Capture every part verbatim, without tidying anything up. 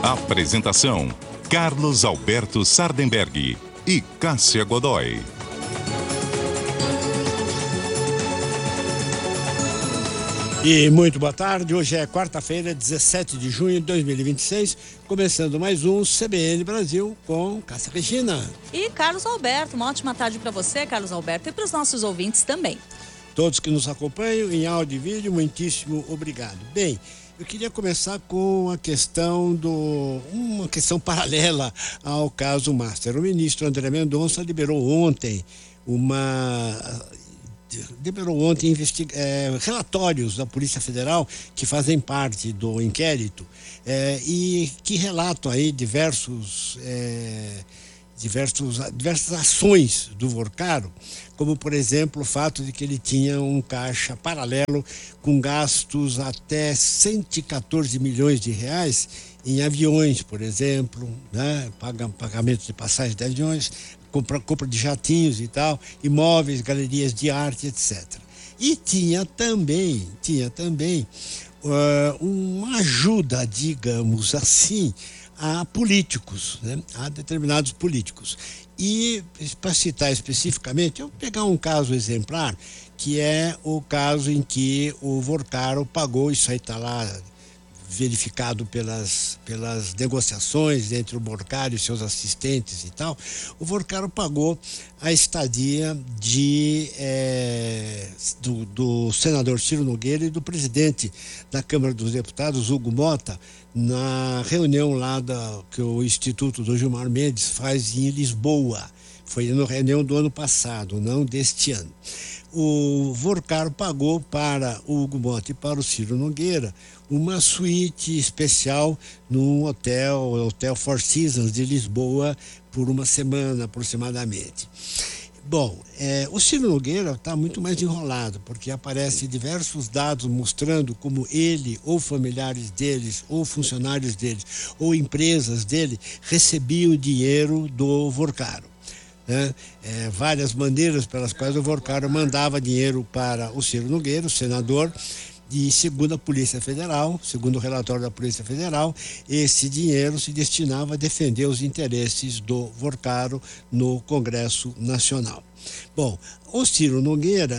Apresentação: Carlos Alberto Sardenberg e Cássia Godoy. E muito boa tarde, hoje é quarta-feira, dezessete de junho de dois mil e vinte e seis, começando mais um C B N Brasil com Cássia Regina. E Carlos Alberto, uma ótima tarde para você, Carlos Alberto, e para os nossos ouvintes também. Todos que nos acompanham em áudio e vídeo, muitíssimo obrigado. Bem, eu queria começar com a questão do, uma questão paralela ao caso Master. O ministro André Mendonça liberou ontem uma... liberou ontem investiga, é, relatórios da Polícia Federal que fazem parte do inquérito é, e que relatam aí diversos, é, diversos, diversas ações do Vorcaro, como, por exemplo, o fato de que ele tinha um caixa paralelo com gastos até cento e quatorze milhões de reais em aviões, por exemplo, né? Pagamento de passagem de aviões, compra, compra de jatinhos e tal, imóveis, galerias de arte, etcétera. E tinha também, tinha também uh, uma ajuda, digamos assim, a políticos, né? A determinados políticos. E, para citar especificamente, eu vou pegar um caso exemplar, que é o caso em que o Vorcaro pagou, isso aí está lá verificado pelas, pelas negociações entre o Vorcaro e seus assistentes e tal, o Vorcaro pagou a estadia de, é, do, do senador Ciro Nogueira e do presidente da Câmara dos Deputados, Hugo Motta, na reunião lá da, que o Instituto do Gilmar Mendes faz em Lisboa. Foi na reunião do ano passado, não deste ano. O Vorcaro pagou para o Hugo Motta e para o Ciro Nogueira uma suíte especial no hotel, Hotel Four Seasons de Lisboa, por uma semana aproximadamente. Bom, é, o Ciro Nogueira está muito mais enrolado, porque aparecem diversos dados mostrando como ele, ou familiares deles, ou funcionários deles, ou empresas dele, recebiam dinheiro do Vorcaro. Né? É, várias maneiras pelas quais o Vorcaro mandava dinheiro para o Ciro Nogueira, o senador, e segundo a Polícia Federal, segundo o relatório da Polícia Federal, esse dinheiro se destinava a defender os interesses do Vorcaro no Congresso Nacional. Bom, o Ciro Nogueira,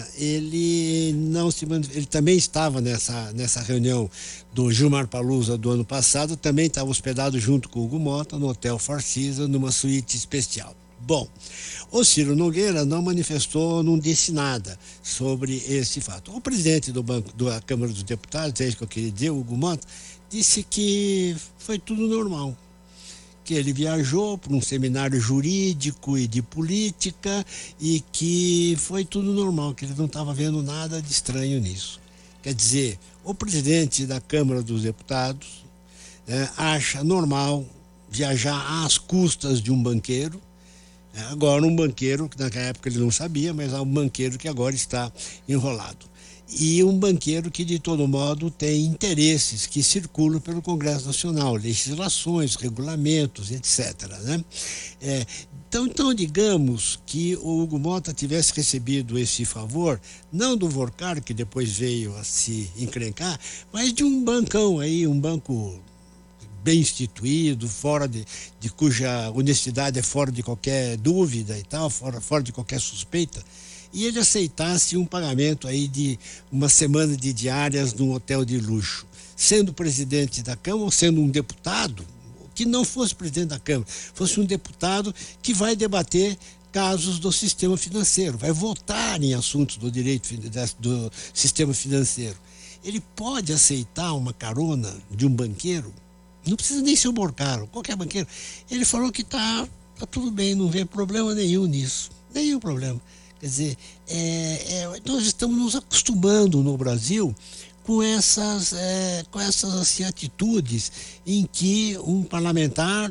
ele não se ele também estava nessa, nessa reunião do Gilmar Palusa do ano passado, também estava hospedado junto com o Hugo Motta no Hotel Four Seasons, numa suíte especial. Bom, o Ciro Nogueira não manifestou, não disse nada sobre esse fato. O presidente do banco, da Câmara dos Deputados, é isso que eu queria dizer, o Hugo Motta, disse que foi tudo normal, que ele viajou para um seminário jurídico e de política e que foi tudo normal, que ele não estava vendo nada de estranho nisso. Quer dizer, o presidente da Câmara dos Deputados é, acha normal viajar às custas de um banqueiro. Agora um banqueiro, que naquela época ele não sabia, mas há um banqueiro que agora está enrolado. E um banqueiro que, de todo modo, tem interesses que circulam pelo Congresso Nacional, legislações, regulamentos, etcétera. Né? É, então, então, digamos que o Hugo Motta tivesse recebido esse favor, não do Vorcaro, que depois veio a se encrencar, mas de um bancão aí, um banco bem instituído, fora de, de cuja honestidade é fora de qualquer dúvida e tal, fora, fora de qualquer suspeita, e ele aceitasse um pagamento aí de uma semana de diárias num hotel de luxo, sendo presidente da Câmara ou sendo um deputado, que não fosse presidente da Câmara, fosse um deputado que vai debater casos do sistema financeiro, vai votar em assuntos do direito do sistema financeiro. Ele pode aceitar uma carona de um banqueiro? Não precisa nem ser o Vorcaro, qualquer banqueiro. Ele falou que está tá tudo bem, não vê problema nenhum nisso. Nenhum problema. Quer dizer, é, é, nós estamos nos acostumando no Brasil com essas, é, com essas assim, atitudes em que um parlamentar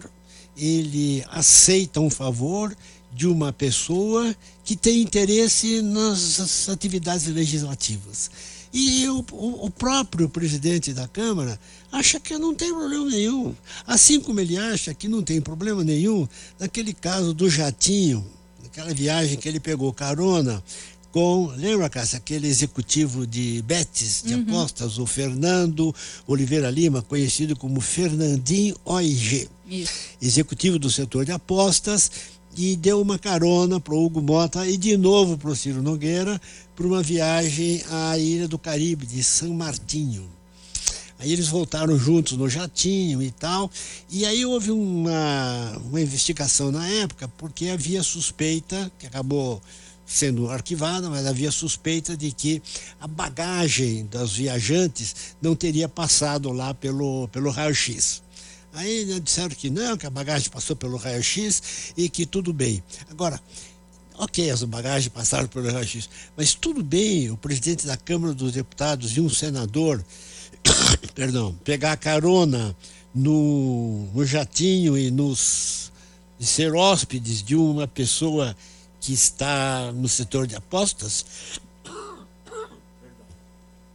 ele aceita um favor de uma pessoa que tem interesse nas atividades legislativas. E o, o próprio presidente da Câmara acha que não tem problema nenhum. Assim como ele acha que não tem problema nenhum naquele caso do jatinho, naquela viagem que ele pegou carona com, lembra, Cássia, aquele executivo de bets, de uhum. apostas, o Fernando Oliveira Lima, conhecido como Fernandinho O I G. Isso. Executivo do setor de apostas, e deu uma carona para o Hugo Motta e de novo para o Ciro Nogueira para uma viagem à Ilha do Caribe, de São Martinho. Aí eles voltaram juntos no jatinho e tal, e aí houve uma, uma investigação na época, porque havia suspeita, que acabou sendo arquivada, mas havia suspeita de que a bagagem dos viajantes não teria passado lá pelo, pelo raio-x. Aí, né, disseram que não, que a bagagem passou pelo raio-x e que tudo bem. Agora, ok, as bagagens passaram pelo raio-x, mas tudo bem o presidente da Câmara dos Deputados e um senador perdão, pegar carona no, no jatinho e nos e ser hóspedes de uma pessoa que está no setor de apostas?